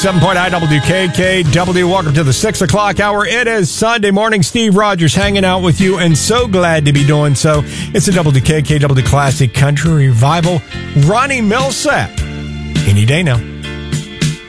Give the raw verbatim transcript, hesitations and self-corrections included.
seven point nine W K K W. Welcome to the six o'clock hour. It is Sunday morning. Steve Rogers hanging out with you, and so glad to be doing so. It's a W K K W Classic Country Revival. Ronnie Milsap. Any day now.